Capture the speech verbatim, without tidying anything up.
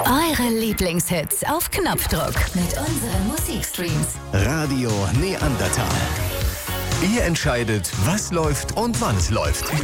Eure Lieblingshits auf Knopfdruck mit unseren Musikstreams. Radio Neandertal. Ihr entscheidet, was läuft und wann es läuft.